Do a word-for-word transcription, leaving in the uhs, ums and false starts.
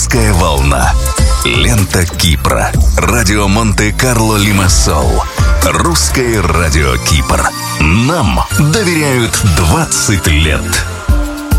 Русская волна. Лента Кипра. Радио Монте-Карло Лимассол. Русское радио Кипр. Нам доверяют двадцать лет.